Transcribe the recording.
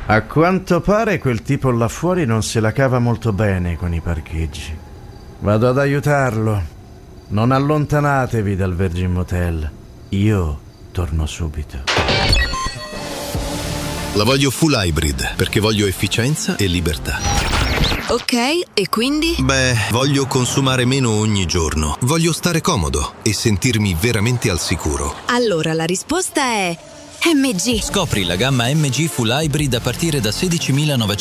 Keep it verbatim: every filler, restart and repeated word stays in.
A quanto pare quel tipo là fuori non se la cava molto bene con i parcheggi. Vado ad aiutarlo. Non allontanatevi dal Virgin Motel. Io torno subito. La voglio full hybrid perché voglio efficienza e libertà. Ok, e quindi? Beh, voglio consumare meno ogni giorno. Voglio stare comodo e sentirmi veramente al sicuro. Allora la risposta è M G. Scopri la gamma M G Full Hybrid a partire da sedicimilanovecento